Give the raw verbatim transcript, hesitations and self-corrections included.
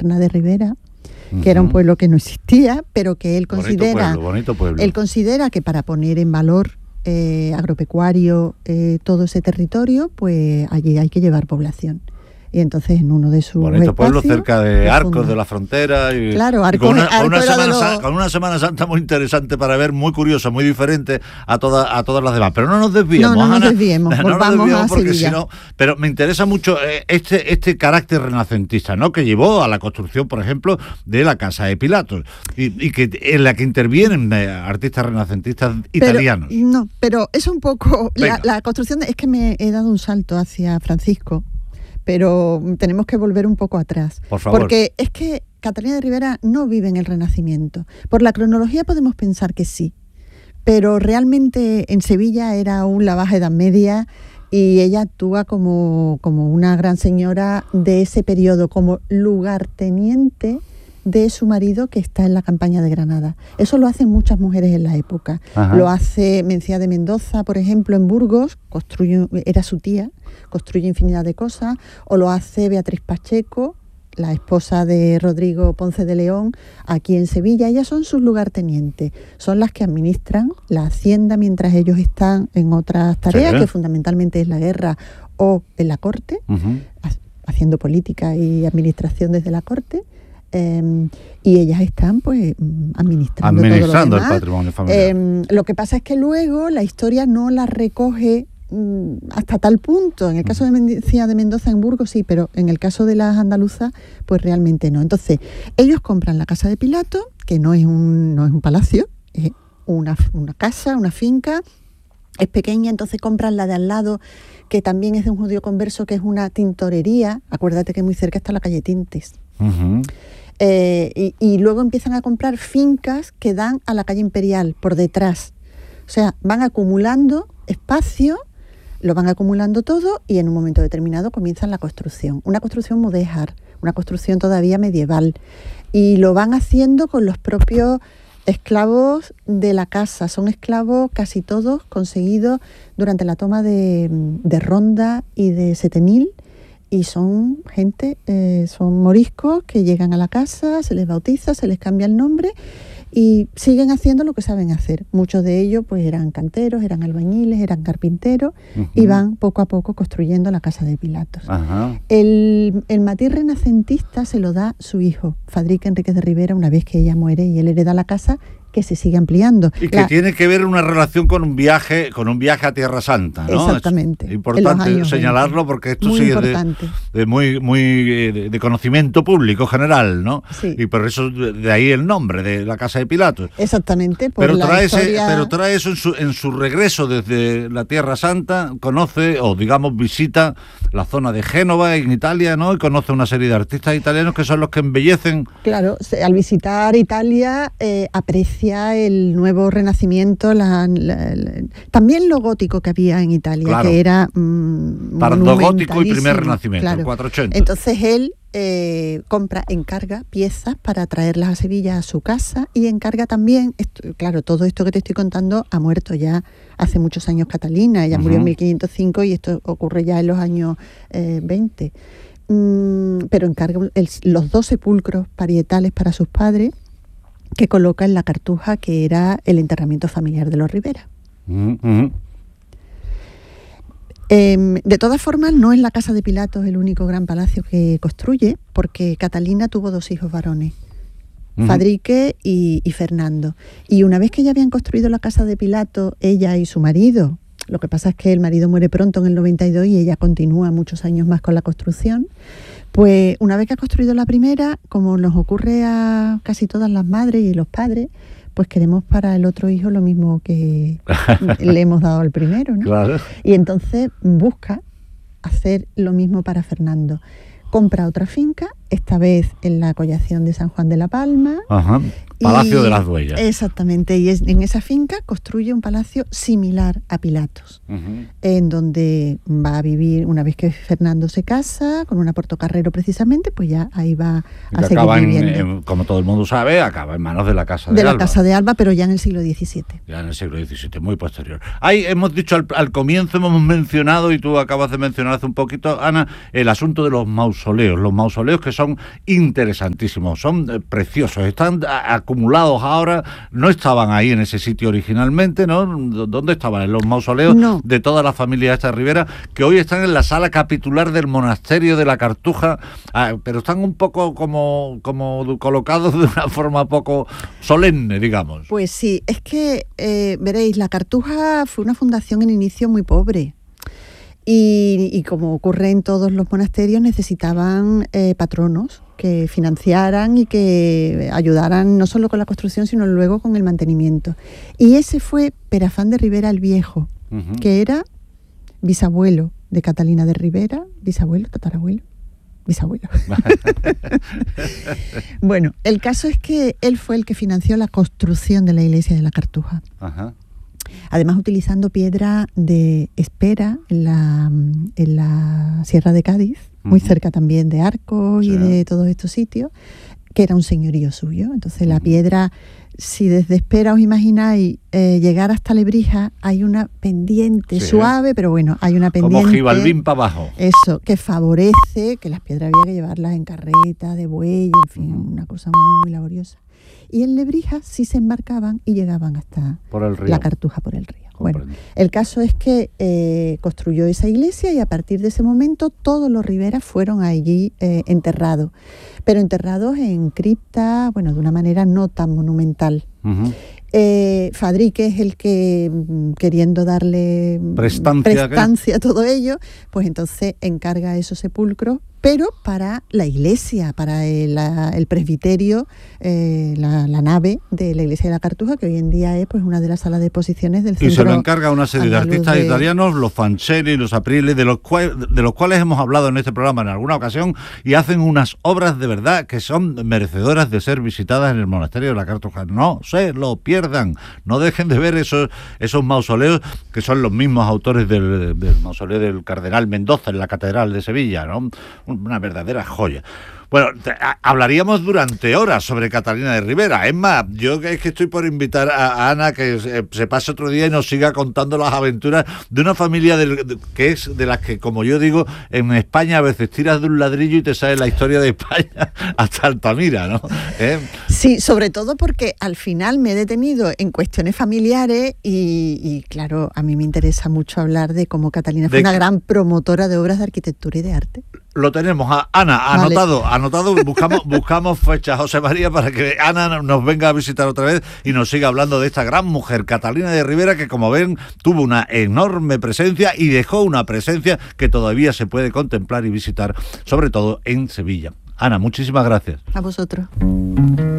Taberna de Ribera, que uh-huh. era un pueblo que no existía, pero que él considera, bonito pueblo, bonito pueblo. él considera que para poner en valor eh, agropecuario eh, todo ese territorio, pues allí hay que llevar población. Y entonces en uno de sus bonito pueblo espacios, cerca de Arcos de la Frontera y, claro, Arcos, y con, una, Arcos con, una semana, los... con una Semana Santa muy interesante para ver, muy curiosa, muy diferente a todas a todas las demás. Pero no nos desviemos, no, no Ana, nos desviemos, no nos nos desviemos a porque Sevilla. si no, pero me interesa mucho eh, este este carácter renacentista, ¿no? Que llevó a la construcción, por ejemplo, de la Casa de Pilatos y, y que en la que intervienen eh, artistas renacentistas italianos. Pero, no, pero es un poco la, la construcción de, es que me he dado un salto hacia Francisco. Pero tenemos que volver un poco atrás. Por favor. Porque es que Catalina de Ribera no vive en el Renacimiento. Por la cronología podemos pensar que sí, pero realmente en Sevilla era aún la Baja Edad Media y ella actúa como, como una gran señora de ese periodo, como lugarteniente de su marido que está en la campaña de Granada. Eso lo hacen muchas mujeres en la época. Ajá. Lo hace Mencía de Mendoza, por ejemplo, en Burgos, construye, era su tía, construye infinidad de cosas, o lo hace Beatriz Pacheco, la esposa de Rodrigo Ponce de León, aquí en Sevilla. Ellas son sus lugartenientes, son las que administran la hacienda mientras ellos están en otras tareas, sí, que fundamentalmente es la guerra o en la corte, uh-huh. haciendo política y administración desde la corte. Eh, y ellas están pues administrando, administrando todo lo demás. El patrimonio familiar. Eh, lo que pasa es que luego la historia no la recoge mm, hasta tal punto. En el caso de Mencía de Mendoza, en Burgos sí, pero en el caso de las andaluzas pues realmente no. Entonces ellos compran la Casa de Pilato, que no es un, no es un palacio, es una, una casa, una finca, es pequeña. Entonces compran la de al lado, que también es de un judío converso, que es una tintorería. Acuérdate que muy cerca está la calle Tintes. Uh-huh. Eh, y, y luego empiezan a comprar fincas que dan a la calle Imperial por detrás. O sea, van acumulando espacio, lo van acumulando todo y en un momento determinado comienzan la construcción. Una construcción mudéjar, una construcción todavía medieval. Y lo van haciendo con los propios esclavos de la casa. Son esclavos casi todos conseguidos durante la toma de, de Ronda y de Setenil. Y son gente, eh, son moriscos que llegan a la casa, se les bautiza, se les cambia el nombre y siguen haciendo lo que saben hacer. Muchos de ellos pues eran canteros, eran albañiles, eran carpinteros, uh-huh. y van poco a poco construyendo la Casa de Pilatos. Uh-huh. El, el matiz renacentista se lo da su hijo, Fadrique Enríquez de Ribera, una vez que ella muere y él hereda la casa, que se sigue ampliando. Y que la... tiene que ver una relación con un viaje, con un viaje a Tierra Santa, ¿no? Exactamente. Es importante señalarlo veinte. Porque esto muy sí importante. es de, de muy, muy de, de conocimiento público general, ¿no? Sí. Y por eso de ahí el nombre de la Casa de Pilatos. Exactamente. Por pero, la trae historia... ese, pero trae eso en su, en su regreso desde la Tierra Santa, conoce o digamos visita la zona de Génova en Italia, ¿no? Y conoce una serie de artistas italianos que son los que embellecen. Claro, al visitar Italia eh, aprecia el nuevo renacimiento, la, la, la, también lo gótico que había en Italia, claro. que era mmm, tardo gótico y primer renacimiento, claro. el cuatrocientos ochenta. Entonces él eh, compra, encarga piezas para traerlas a Sevilla a su casa y encarga también, esto, claro, todo esto que te estoy contando ha muerto ya hace muchos años Catalina, ella uh-huh. murió en mil quinientos cinco y esto ocurre ya en los años eh, veinte. Mm, pero encarga el, los dos sepulcros parietales para sus padres, que coloca en la Cartuja, que era el enterramiento familiar de los Ribera. Uh-huh. Eh, de todas formas, no es la Casa de Pilatos el único gran palacio que construye, porque Catalina tuvo dos hijos varones, uh-huh. Fadrique y, y Fernando. Y una vez que ya habían construido la Casa de Pilatos, ella y su marido, lo que pasa es que el marido muere pronto en el noventa y dos y ella continúa muchos años más con la construcción. Pues una vez que ha construido la primera, como nos ocurre a casi todas las madres y los padres, pues queremos para el otro hijo lo mismo que le hemos dado al primero, ¿no? Claro. Y entonces busca hacer lo mismo para Fernando. Compra otra finca, esta vez en la Collación de San Juan de la Palma, Ajá. Palacio y, de las Dueñas. Exactamente, y es, en esa finca construye un palacio similar a Pilatos, uh-huh. en donde va a vivir, una vez que Fernando se casa, con una Portocarrero precisamente, pues ya ahí va a seguir acaba viviendo. En, en, como todo el mundo sabe, acaba en manos de la Casa de, de Alba. De la Casa de Alba, pero ya en el siglo diecisiete. Ya en el siglo diecisiete, muy posterior. Ahí hemos dicho al, al comienzo, hemos mencionado, y tú acabas de mencionar hace un poquito, Ana, el asunto de los mausoleos. Los mausoleos que son interesantísimos, son eh, preciosos, están a, acumulados ahora, no estaban ahí en ese sitio originalmente, ¿no? ¿Dónde estaban? En los mausoleos no. de toda la familia de esta Rivera, que hoy están en la sala capitular del monasterio de la Cartuja, ah, pero están un poco como, como colocados de una forma poco solemne, digamos. Pues sí, es que, eh, veréis, la Cartuja fue una fundación en inicio muy pobre. Y, y como ocurre en todos los monasterios, necesitaban eh, patronos que financiaran y que ayudaran no solo con la construcción, sino luego con el mantenimiento. Y ese fue Perafán de Rivera el Viejo, uh-huh. que era bisabuelo de Catalina de Rivera, bisabuelo, tatarabuelo, bisabuelo. Bueno, el caso es que él fue el que financió la construcción de la iglesia de la Cartuja. Ajá. Además, utilizando piedra de espera en la, en la Sierra de Cádiz, muy uh-huh. cerca también de Arcos sí. y de todos estos sitios, que era un señorío suyo. Entonces, uh-huh. la piedra, si desde Espera os imagináis eh, llegar hasta Lebrija, hay una pendiente sí. suave, pero bueno, hay una pendiente... Como Gibalbín para abajo. Eso, que favorece que las piedras había que llevarlas en carreta, de buey, en fin, uh-huh. una cosa muy, muy laboriosa. Y en Lebrija sí se embarcaban y llegaban hasta por el río. La Cartuja por el río. Comprendo. Bueno, el caso es que eh, construyó esa iglesia y a partir de ese momento todos los Rivera fueron allí eh, enterrados, pero enterrados en cripta, bueno, de una manera no tan monumental. Uh-huh. Eh, Fadrique es el que, queriendo darle prestancia, prestancia a todo ello, pues entonces encarga esos sepulcros, pero para la iglesia, para el, la, el presbiterio, eh, la, la nave de la iglesia de la Cartuja, que hoy en día es pues una de las salas de exposiciones del centro. Y se lo encarga una serie de artistas de... italianos, los Fancelli, los Aprile, de los, cual, de los cuales hemos hablado en este programa en alguna ocasión, y hacen unas obras de verdad que son merecedoras de ser visitadas en el monasterio de la Cartuja. No se lo pierdan, no dejen de ver esos, esos mausoleos, que son los mismos autores del, del mausoleo del Cardenal Mendoza en la Catedral de Sevilla, ¿no? Una verdadera joya. Bueno, te, a, hablaríamos durante horas sobre Catalina de Rivera. Es más, yo es que estoy por invitar a, a Ana que se, se pase otro día y nos siga contando las aventuras de una familia del, de, que es de las que, como yo digo, en España a veces tiras de un ladrillo y te sale la historia de España hasta Altamira, ¿no? ¿Eh? Sí, sobre todo porque al final me he detenido en cuestiones familiares y, y claro, a mí me interesa mucho hablar de cómo Catalina fue de... una gran promotora de obras de arquitectura y de arte. Lo tenemos, a Ana, anotado, vale. anotado, buscamos, buscamos fecha, José María, para que Ana nos venga a visitar otra vez y nos siga hablando de esta gran mujer, Catalina de Rivera, que como ven, tuvo una enorme presencia y dejó una presencia que todavía se puede contemplar y visitar, sobre todo en Sevilla. Ana, muchísimas gracias. A vosotros.